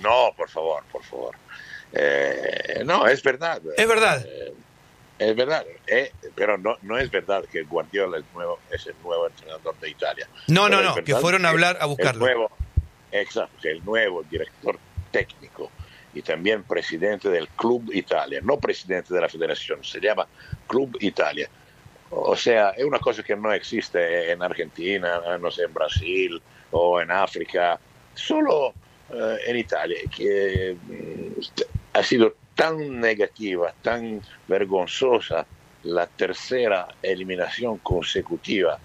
No, por favor, por favor. No, es verdad. Es verdad. Es verdad, pero no es verdad que Guardiola es el nuevo entrenador de Italia. No, Pero que fueron a hablar a buscarlo. Exacto, que el nuevo director técnico y también presidente del Club Italia, no presidente de la federación, se llama Club Italia. O sea, es una cosa que no existe en Argentina, no sé, en Brasil o en África, solo en Italia, que ha sido tan negativa, tan vergonzosa la tercera eliminación consecutiva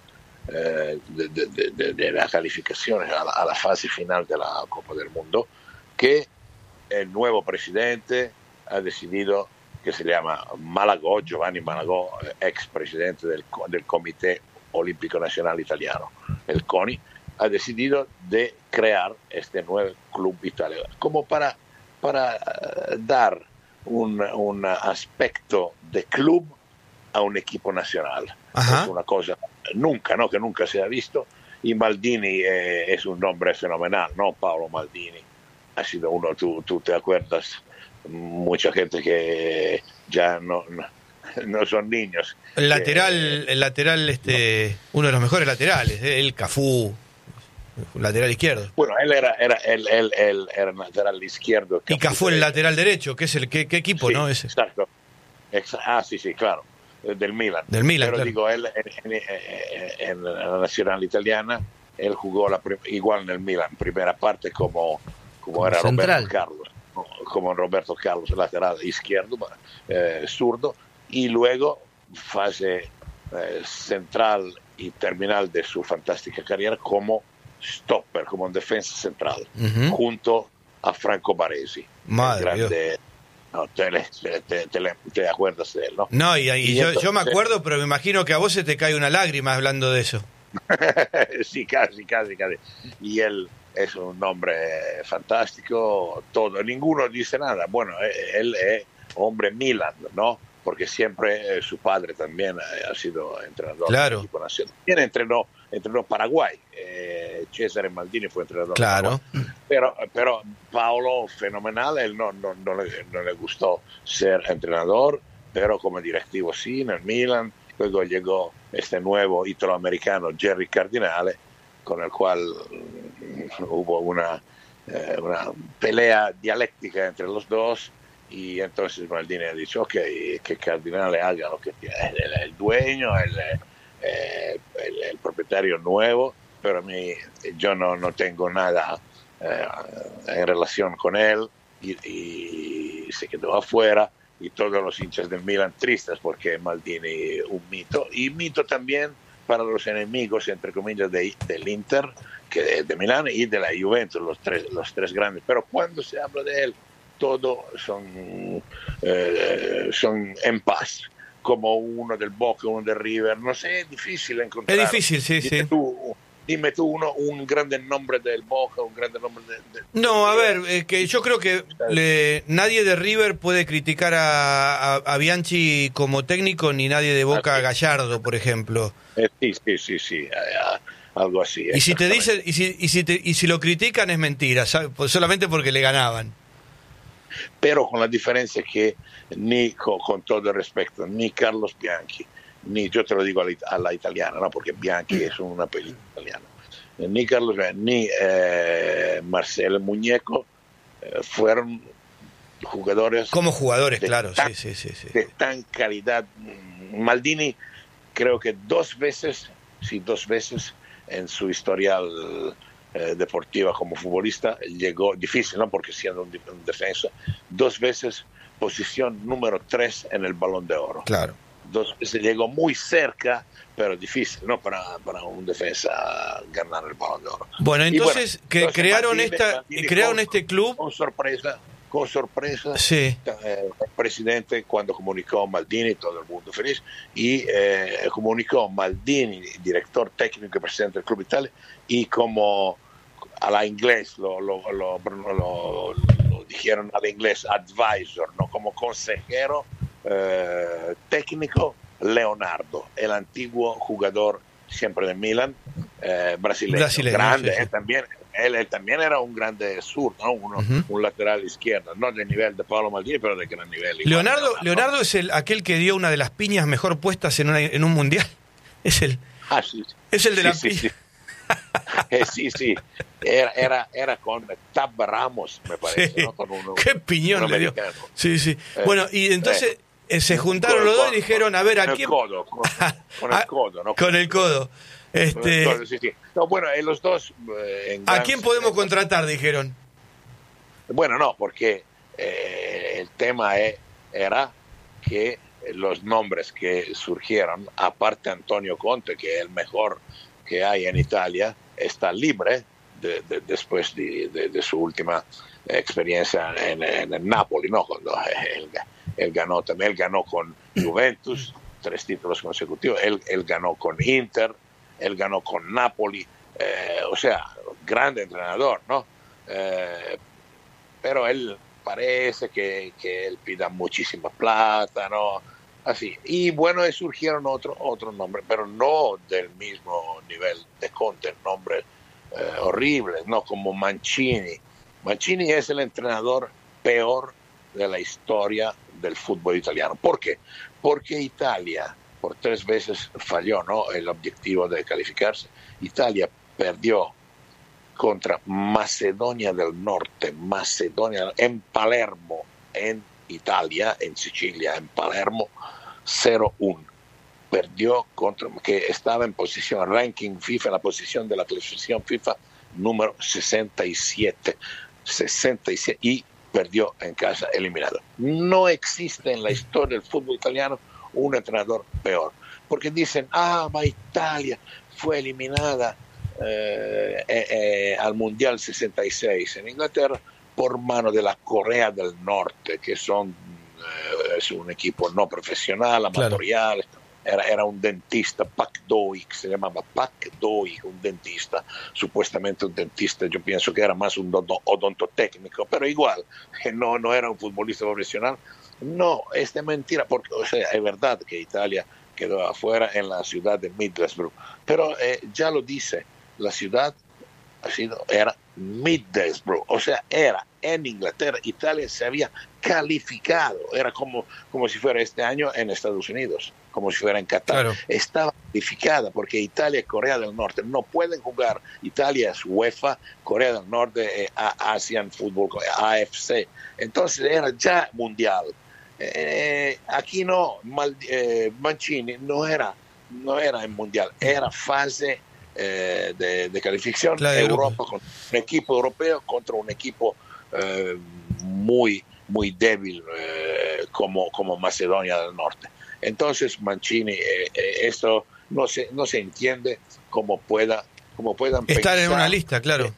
de las calificaciones a la fase final de la Copa del Mundo, que el nuevo presidente ha decidido, que se llama Malagò, Giovanni Malagò, ex presidente del Comité Olímpico Nacional Italiano, el CONI, ha decidido de crear este nuevo club italiano, como para dar un aspecto de club a un equipo nacional. Ajá. Es una cosa que nunca se ha visto, y Maldini es un nombre fenomenal, ¿no? Paolo Maldini ha sido uno, tú te acuerdas, mucha gente que ya no son niños. El lateral, uno de los mejores laterales, el Cafú, lateral izquierdo. Bueno, él era lateral izquierdo. Y Cafú el lateral derecho, que es ¿qué equipo, sí, no? Ese. Exacto. Sí, claro. Del Milan. Del Milan, pero claro. Digo, él en la Nacional Italiana, él jugó igual en el Milan, primera parte como era central. Roberto Carlos, lateral izquierdo, zurdo, y luego fase central y terminal de su fantástica carrera como stopper, como un defensa central, junto a Franco Baresi. Madre grande. No, te acuerdas de él, ¿no? No, y yo me acuerdo, pero me imagino que a vos se te cae una lágrima hablando de eso. Sí, casi. Y él es un hombre fantástico, todo. Ninguno dice nada. Bueno, él es hombre Milan, ¿no? Porque siempre su padre también ha sido entrenador del equipo nacional. Él entrenó Paraguay. Cesare Maldini fue entrenador. Claro. Pero Paolo, fenomenal. Él no le gustó ser entrenador, pero como directivo sí, en el Milan. Luego llegó este nuevo italoamericano, Jerry Cardinale, con el cual hubo una pelea dialéctica entre los dos. Y entonces Maldini ha dicho que Cardinale haga lo que tiene, el dueño, el propietario nuevo, pero a mí yo no tengo nada en relación con él, y se quedó afuera, y todos los hinchas del Milan tristes porque Maldini un mito, y mito también para los enemigos, entre comillas, del Inter, que de Milán y de la Juventus, los tres grandes, pero cuando se habla de él, todos son en paz, como uno del Boca, uno del River. No sé, es difícil encontrar. Es difícil, sí. Dime tú un grande nombre del Boca, un grande nombre No, a ver, que yo creo que nadie de River puede criticar a Bianchi como técnico, ni nadie de Boca a Gallardo, por ejemplo. Sí. Algo así. Y si te dicen, y si lo critican es mentira, pues solamente porque le ganaban. Pero con la diferencia que ni con todo el respeto, ni Carlos Bianchi, ni, yo te lo digo a la italiana, ¿no? Porque Bianchi es una película italiana, ni Carlos Bianchi, ni Marcelo Muñeco fueron jugadores como jugadores, claro, sí. De tan calidad. Maldini creo que dos veces en su historial deportiva como futbolista llegó, difícil, ¿no? Porque siendo un defensa, dos veces posición número 3 en el Balón de Oro. Claro. Dos veces llegó muy cerca, pero difícil, ¿no? Para un defensa ganar el Balón de Oro. Bueno, entonces crearon Maldini crearon este club con sorpresa. Sí. El presidente, cuando comunicó Maldini, todo el mundo feliz, y comunicó Maldini, director técnico y presidente del Club Italia, y como a la inglés lo dijeron a la inglés, advisor, ¿no? Como consejero técnico, Leonardo, el antiguo jugador siempre de Milan, brasileño, grande, sí. También él también era un grande zurdo, ¿no? Un lateral izquierdo, no de nivel de Paolo Maldini, pero de gran nivel. Leonardo es aquel que dio una de las piñas mejor puestas en un mundial. Es el de la piña. Sí. Era con Tab Ramos, me parece, sí. ¿no? Qué piñón le dio. Sí. Bueno, y entonces se juntaron los dos y dijeron, a ver, ¿a quién? Con el codo, ¿no? Con el codo. Sí. No, bueno, los dos... ¿A quién podemos contratar? Dijeron. Bueno, no, porque el tema era que los nombres que surgieron, aparte Antonio Conte, que es el mejor que hay en Italia, está libre después de su última experiencia en el Napoli, ¿no? Cuando él ganó también, él ganó con Juventus 3 títulos consecutivos, él ganó con Inter, él ganó con Napoli, o sea, grande entrenador, ¿no? Pero él parece que él pida muchísima plata, ¿no? Así. Y bueno, surgieron otro nombre, pero no del mismo nivel de Conte, nombres horribles, ¿no? Como Mancini. Mancini es el entrenador peor de la historia del fútbol italiano. ¿Por qué? Porque Italia por 3 veces falló, ¿no? El objetivo de calificarse. Italia perdió contra Macedonia del Norte, en Palermo, en Italia, en Sicilia, en Palermo, 0-1. Perdió contra, que estaba en posición, ranking FIFA, en la posición de la clasificación FIFA número 67, y perdió en casa, eliminado. No existe en la historia del fútbol italiano un entrenador peor, porque dicen, ma Italia fue eliminada al Mundial 66 en Inglaterra por mano de la Corea del Norte, que es un equipo no profesional, amatorial. Claro. Era un dentista, Pak Do-ik, se llamaba Pak Do-ik, un dentista, supuestamente un dentista, yo pienso que era más un odontotécnico, pero igual, que no era un futbolista profesional. No, es de mentira, porque o sea, es verdad que Italia quedó afuera en la ciudad de Middlesbrough, pero ya lo dice, la ciudad era Middlesbrough, o sea, era en Inglaterra. Italia se había calificado, era como si fuera este año en Estados Unidos, como si fuera en Qatar. Claro. Estaba calificada porque Italia y Corea del Norte no pueden jugar. Italia es UEFA, Corea del Norte Asian Football, AFC, entonces era ya mundial. Aquí no, Mancini no era en mundial, era fase de calificación, claro, Europa, con un equipo europeo contra un equipo muy débil como Macedonia del Norte. Entonces Mancini, esto no se entiende cómo puedan estar en una lista, claro,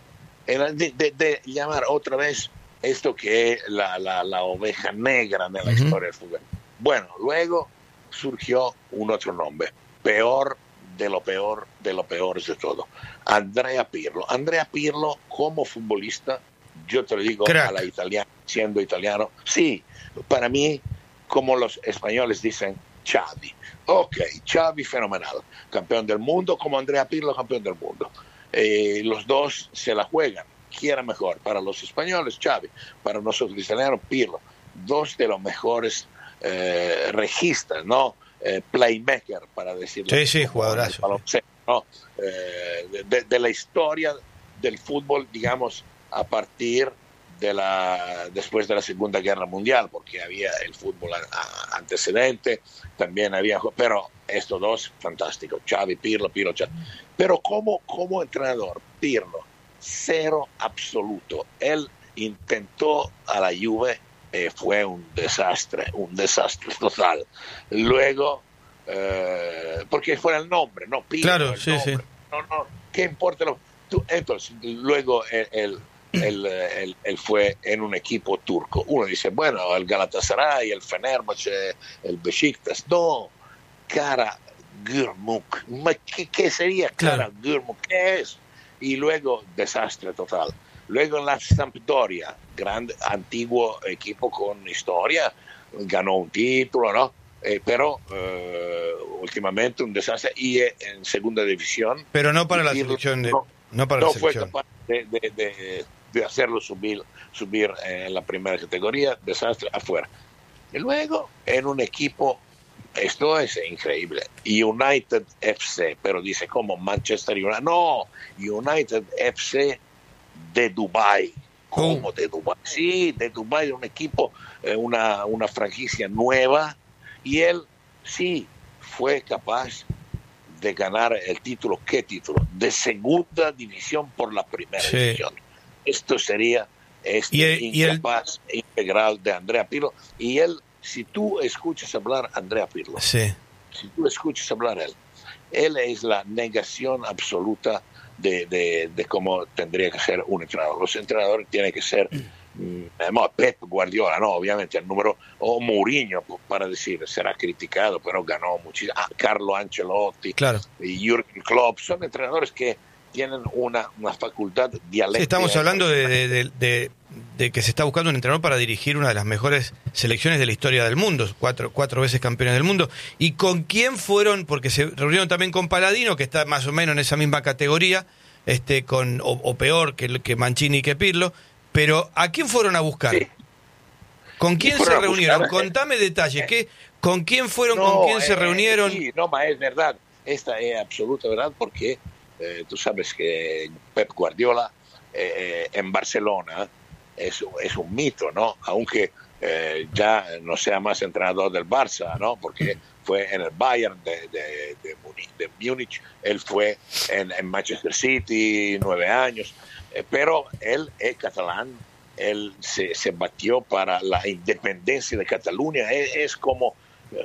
de llamar otra vez esto que es la oveja negra de la historia del fútbol. Bueno, luego surgió un otro nombre, peor de lo peor de todo, Andrea Pirlo. Andrea Pirlo como futbolista, yo te lo digo, crack. A la italiana, siendo italiano, sí, para mí, como los españoles dicen, Xavi. Ok, Xavi fenomenal, campeón del mundo, como Andrea Pirlo, campeón del mundo. Los dos se la juegan, quiera mejor, para los españoles, Xavi, para nosotros italianos, Pirlo. Dos de los mejores registas, ¿no? Playmaker, para decirlo. Sí, jugadorazo. ¿No? De la historia del fútbol, digamos, a partir después de la Segunda Guerra Mundial, porque había el fútbol antecedente, también había, pero estos dos, fantásticos, Xavi, Pirlo, Xavi. Pero como entrenador, Pirlo, cero absoluto. Él intentó a la Juve, fue un desastre total. Luego, porque fue el nombre, no Pirlo. Claro, sí. No, ¿qué importa? Entonces, luego él fue en un equipo turco. Uno dice, bueno, el Galatasaray, el Fenerbahce, el Beşiktaş. No, Kara Gürmük. ¿Qué sería Kara Gürmük? ¿Qué es? Y luego, desastre total. Luego en la Sampdoria, grande, antiguo equipo con historia, ganó un título, ¿no? Pero últimamente un desastre. Y en segunda división. Pero no para la selección de... No para la selección. de hacerlo subir en la primera categoría, desastre, afuera. Y luego en un equipo, esto es increíble, United FC, pero dice como Manchester United, no, United FC de Dubái. ¿Cómo de Dubái? Sí, de Dubái, un equipo, una franquicia nueva, y él sí fue capaz de ganar el título. ¿Qué título? De segunda división por la primera división. Esto sería incapaz integral de Andrea Pirlo. Y él, si tú escuchas hablar Andrea Pirlo, si tú escuchas hablar él es la negación absoluta de cómo tendría que ser un entrenador. Los entrenadores tienen que ser Pep Guardiola, no, obviamente el número, o Mourinho, para decir, será criticado, pero ganó muchísimo. Carlo Ancelotti, claro, y Jürgen Klopp, son entrenadores que tienen una facultad dialéctica. Sí, estamos hablando de que se está buscando un entrenador para dirigir una de las mejores selecciones de la historia del mundo, cuatro veces campeones del mundo. ¿Y con quién fueron? Porque se reunieron también con Paladino, que está más o menos en esa misma categoría, o peor que Mancini y que Pirlo, pero ¿a quién fueron a buscar? Sí. ¿Con quién se reunieron? Contame detalles. ¿Con quién fueron? ¿Con quién se reunieron? Sí, no, es verdad. Esta es absoluta verdad porque tú sabes que Pep Guardiola en Barcelona es un mito, ¿no? Aunque ya no sea más entrenador del Barça, ¿no? Porque fue en el Bayern de Múnich, él fue en Manchester City 9 años, pero él es catalán, él se batió para la independencia de Cataluña, es como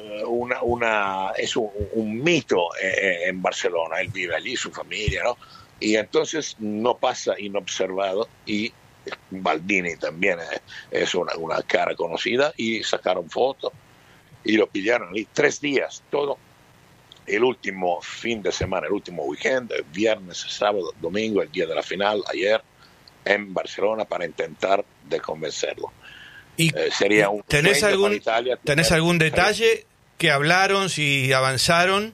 es un mito en Barcelona, él vive allí, su familia, ¿no? Y entonces no pasa inobservado, y Maldini también es una cara conocida, y sacaron fotos y lo pillaron ahí 3 días, todo el último fin de semana, el último weekend, viernes, sábado, domingo, el día de la final, ayer en Barcelona, para intentar de convencerlo. ¿Y sería un tenés algún Italia, tenés algún detalle que hablaron, si avanzaron?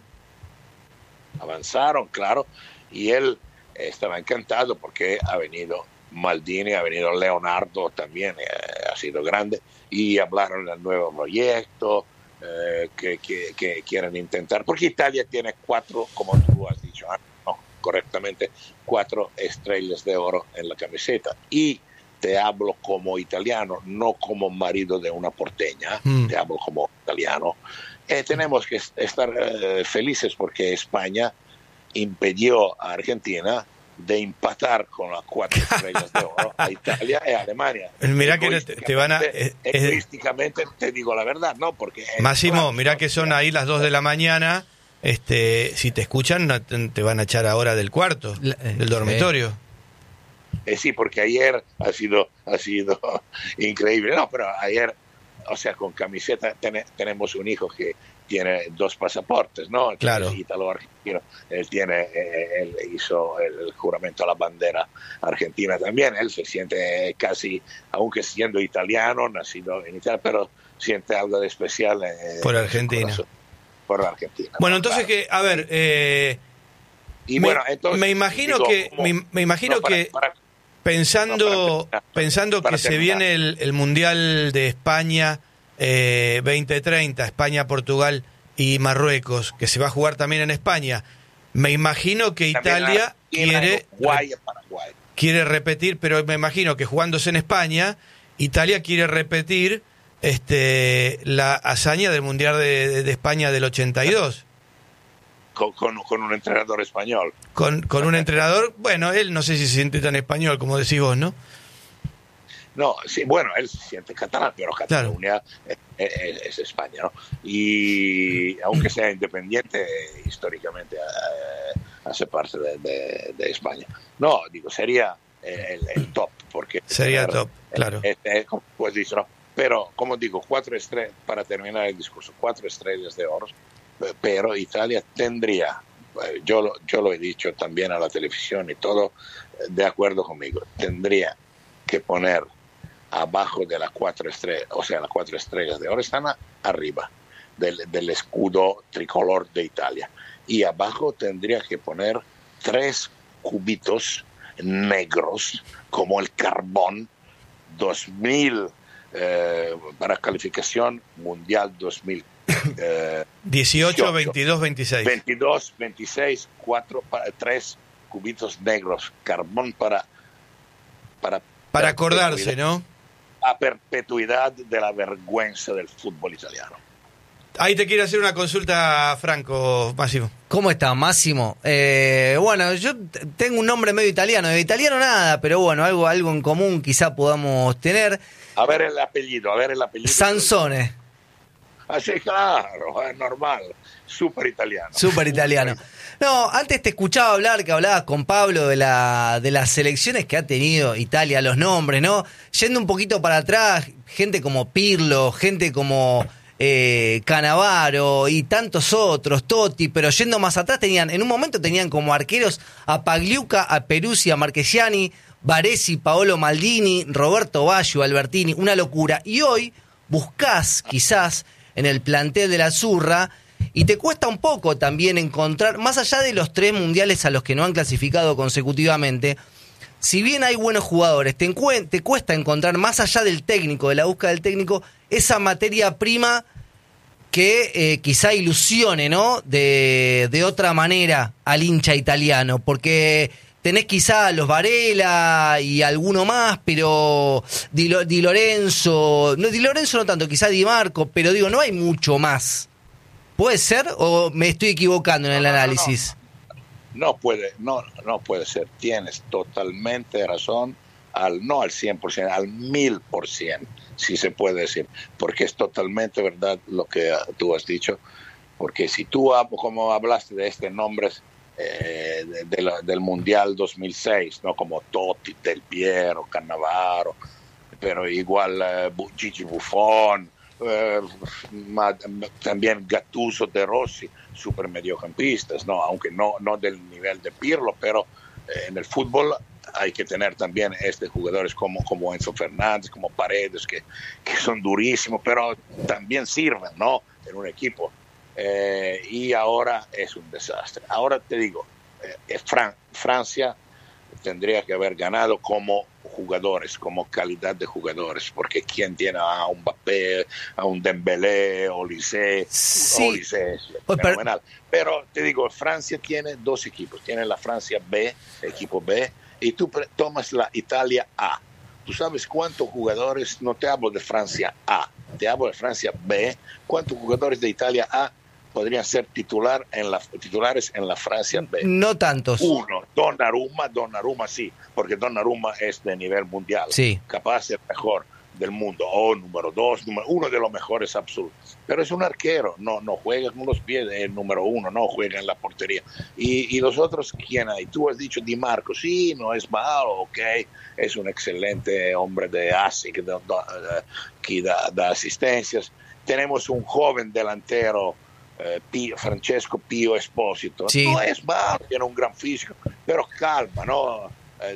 Avanzaron, claro, y él estaba encantado porque ha venido Maldini, ha venido Leonardo también, ha sido grande, y hablaron del nuevo proyecto que quieren intentar, porque Italia tiene 4, como tú has dicho, no, correctamente, 4 estrellas de oro en la camiseta, y te hablo como italiano, no como marido de una porteña, te hablo como italiano. Tenemos que estar felices porque España impidió a Argentina de empatar con las 4 estrellas de oro a Italia y a Alemania. Mirá que te van a... egoísticamente te digo la verdad, ¿no? Porque Máximo, claro, mirá que son ahí las 2 de la mañana, si te escuchan te van a echar ahora del cuarto, del dormitorio. Sí, porque ayer ha sido increíble. No, pero ayer, o sea, con camiseta tenemos un hijo que tiene 2 pasaportes, ¿no? Entonces, claro. Ítalo-argentino. Él hizo el juramento a la bandera argentina también. Él se siente casi, aunque siendo italiano, nacido en Italia, pero siente algo de especial por Argentina. Por Argentina. Bueno, entonces claro. A ver, y bueno, entonces me imagino que pensando que se viene el Mundial de España 2030, España, Portugal y Marruecos, que se va a jugar también en España, me imagino que Italia quiere repetir, pero me imagino que jugándose en España, Italia quiere repetir la hazaña del Mundial de España del 82. Con un entrenador español. Con un entrenador, bueno, él no sé si se siente tan español como decís vos, ¿no? No, sí, bueno, él se siente catalán, pero Cataluña es España, ¿no? Y aunque sea independiente, históricamente hace parte de España. No, digo, sería el top, porque... Sería top, claro. Pues dicho, ¿no? Pero, como digo, 4 estrellas, para terminar el discurso, 4 estrellas de oro, pero Italia tendría, yo lo he dicho también a la televisión y todo, de acuerdo conmigo, tendría que poner abajo de las 4 estrellas, o sea, las 4 estrellas de oro están arriba del escudo tricolor de Italia, y abajo tendría que poner 3 cubitos negros como el carbón 2000 para calificación mundial 2000. 18, 22, 26. 22, 26, 3 cubitos negros, carbón para acordarse, ¿no? A perpetuidad de la vergüenza del fútbol italiano. Ahí te quiero hacer una consulta, Franco, Máximo. ¿Cómo está, Máximo? Bueno, yo tengo un nombre medio italiano. De italiano nada, pero bueno, algo en común quizá podamos tener. A ver el apellido. Sansone. Así, claro, es normal. Súper italiano. No, antes te escuchaba hablar, que hablabas con Pablo de las selecciones que ha tenido Italia, los nombres, ¿no? Yendo un poquito para atrás, gente como Pirlo, gente como Cannavaro y tantos otros, Totti, pero yendo más atrás en un momento tenían como arqueros a Pagliuca, a Peruzzi, a Marchesiani, Baresi, Paolo Maldini, Roberto Baggio, Albertini, una locura. Y hoy buscás quizás en el plantel de la Azzurra y te cuesta un poco también encontrar, más allá de los 3 mundiales a los que no han clasificado consecutivamente, si bien hay buenos jugadores, te cuesta encontrar, más allá del técnico, de la búsqueda del técnico, esa materia prima que quizá ilusione, ¿no? De otra manera al hincha italiano, porque tenés quizá a los Varela y alguno más, pero Di Lorenzo no tanto, quizá Di Marco, pero digo, no hay mucho más. ¿Puede ser o me estoy equivocando en el análisis? No puede ser. Tienes totalmente razón, no al 100%, al 1000%, si se puede decir, porque es totalmente verdad lo que tú has dicho, porque si tú, como hablaste de este nombres del Mundial 2006, ¿no? Como Totti, Del Piero, Cannavaro, pero igual Gigi Buffon, también Gattuso, De Rossi, super mediocampistas, ¿no? Aunque no del nivel de Pirlo, pero en el fútbol hay que tener también jugadores como Enzo Fernández, como Paredes, que son durísimos, pero también sirven, ¿no? En un equipo. Y ahora es un desastre. Ahora te digo, Francia tendría que haber ganado como jugadores, como calidad de jugadores, porque ¿quién tiene a un Mbappé, a un Dembélé, Olise? Sí. Olise es fenomenal. Pero te digo, Francia tiene 2 equipos, tiene la Francia B, equipo B, y tú tomas la Italia A. ¿Tú sabes cuántos jugadores, no te hablo de Francia A, te hablo de Francia B, cuántos jugadores de Italia A podrían ser titulares en la Francia B? No tantos. 1, Donnarumma sí, porque Donnarumma es de nivel mundial, sí, capaz de ser mejor del mundo, o número 2, uno de los mejores absolutos, pero es un arquero, no juega con los pies, el número 1, no juega en la portería. Y los otros, ¿quién hay? Tú has dicho Di Marco, sí, no es malo, ok, es un excelente hombre de ASI que da asistencias. Tenemos un joven delantero, Francesco Pio Esposito, sí. No es malo, tiene un gran físico, pero calma, ¿no?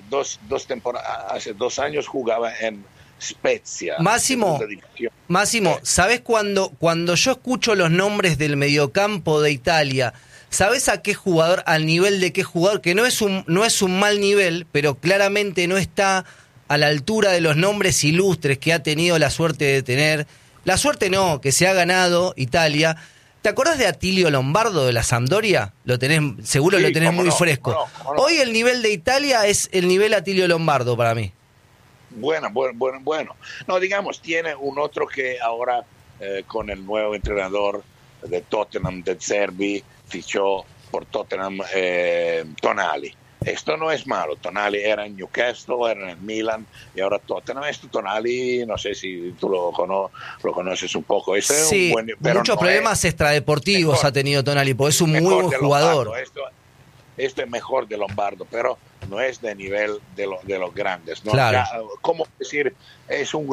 Hace 2 años jugaba en Spezia. Máximo, ¿sabes cuando yo escucho los nombres del mediocampo de Italia? ¿Sabes a qué jugador, al nivel de qué jugador? Que no es un mal nivel, pero claramente no está a la altura de los nombres ilustres que ha tenido la suerte de tener. La suerte no, que se ha ganado Italia. ¿Te acordás de Attilio Lombardo de la Sampdoria? Seguro sí, lo tenés muy fresco. No. Hoy el nivel de Italia es el nivel Attilio Lombardo para mí. Bueno. No, digamos, tiene un otro que ahora con el nuevo entrenador de Tottenham, De Zerbi, fichó por Tottenham Tonali. Esto no es malo. Tonali era en Newcastle, era en el Milan y ahora Tottenham. Tonali, no sé si tú lo conoces un poco. Sí, muchos problemas extradeportivos mejor, ha tenido Tonali, porque es un muy buen jugador. Esto es mejor de Lombardo, pero no es de nivel de los grandes, ¿no? Claro. ¿Cómo decir? Es un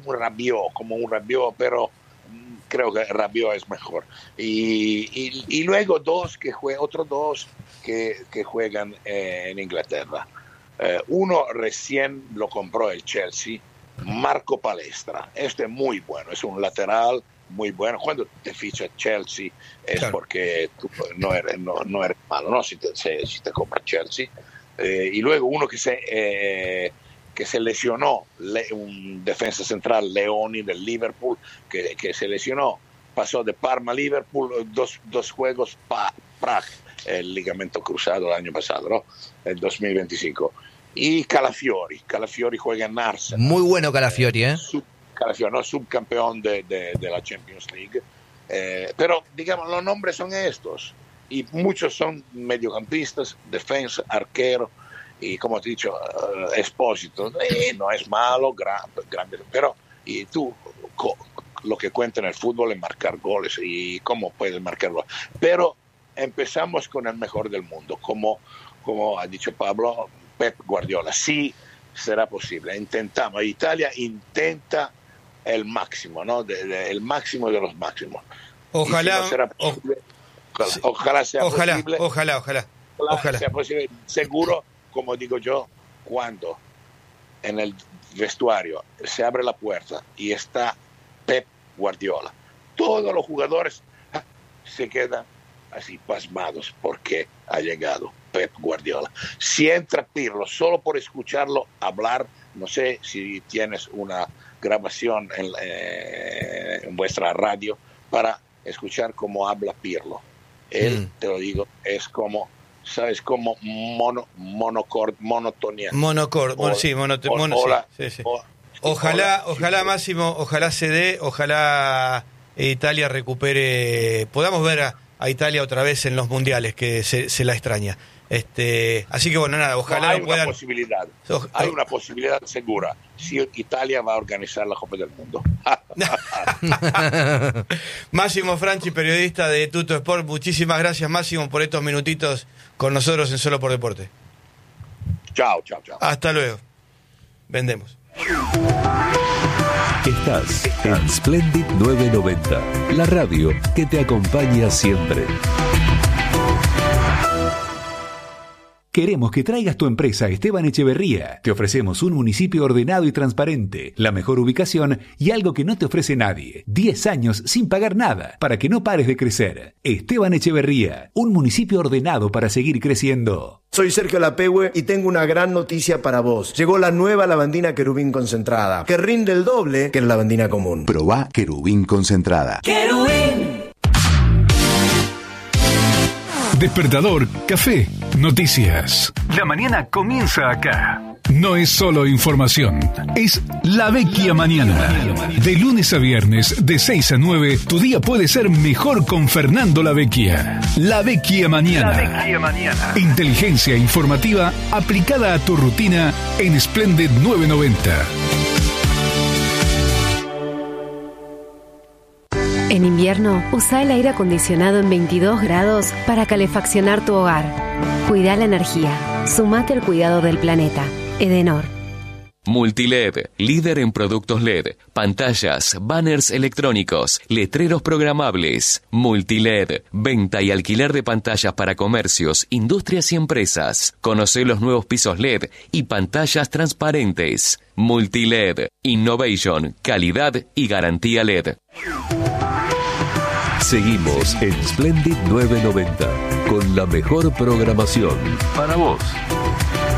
Rabiot, pero creo que Rabiot es mejor. Y luego otros dos que juegan en Inglaterra. Uno recién lo compró el Chelsea, Marco Palestra. Este es muy bueno, es un lateral muy bueno. Cuando te ficha Chelsea es claro, porque tú no eres malo, ¿no? Si te compra Chelsea, y luego uno que se lesionó, un defensa central, Leoni del Liverpool, que se lesionó, pasó de Parma a Liverpool, dos juegos Praga, el ligamento cruzado el año pasado, ¿no? El 2025. Y Calafiori juega en Arsenal. Muy bueno Calafiori, Calafiori, ¿no? Subcampeón de la Champions League. Pero, digamos, los nombres son estos. Y muchos son mediocampistas, defensa, arquero. Y como te he dicho, Espósito, no es malo, grande, pero y tú lo que cuenta en el fútbol es marcar goles y cómo puedes marcar goles. Pero empezamos con el mejor del mundo, como ha dicho Pablo, Pep Guardiola. Sí, será posible. Italia intenta el máximo, ¿no? El máximo de los máximos. Ojalá, si no será posible, ojalá sea posible. Ojalá sea posible. Seguro, como digo yo, cuando en el vestuario se abre la puerta y está Pep Guardiola, todos los jugadores se quedan así pasmados porque ha llegado Pep Guardiola. Si entra Pirlo, solo por escucharlo hablar, no sé si tienes una grabación en vuestra radio para escuchar cómo habla Pirlo. Él, te lo digo, es como, ¿sabes? Como monotonía. Sí. Ojalá Máximo, ojalá se dé, ojalá Italia recupere, podamos ver a Italia otra vez en los mundiales, que se la extraña. Así que bueno, nada, ojalá hay una posibilidad. Hay una posibilidad segura. Si Italia va a organizar la Copa del Mundo. Máximo Franchi, periodista de Tutto Sport, muchísimas gracias, Máximo, por estos minutitos con nosotros en Solo por Deporte. Chao. Hasta luego. Vendemos. Estás en Splendid 990, la radio que te acompaña siempre. Queremos que traigas tu empresa a Esteban Echeverría. Te ofrecemos un municipio ordenado y transparente, la mejor ubicación y algo que no te ofrece nadie. 10 años sin pagar nada, para que no pares de crecer. Esteban Echeverría, un municipio ordenado para seguir creciendo. Soy Sergio Lapehue y tengo una gran noticia para vos. Llegó la nueva lavandina Querubín concentrada, que rinde el doble que la lavandina común. Probá Querubín concentrada. ¡Querubín! Despertador, café, noticias. La mañana comienza acá. No es solo información, es La Vecchia Mañana. De lunes a viernes, de 6 a 9, tu día puede ser mejor con Fernando La Vecchia. La Vecchia Mañana. Inteligencia informativa aplicada a tu rutina en Splendid 990. En invierno, usa el aire acondicionado en 22 grados para calefaccionar tu hogar. Cuida la energía. Sumate al cuidado del planeta. Edenor. Multiled, líder en productos LED, pantallas, banners electrónicos, letreros programables. Multiled, venta y alquiler de pantallas para comercios, industrias y empresas. Conoce los nuevos pisos LED y pantallas transparentes. Multiled, innovation, calidad y garantía LED. Seguimos en Splendid 990 con la mejor programación para vos.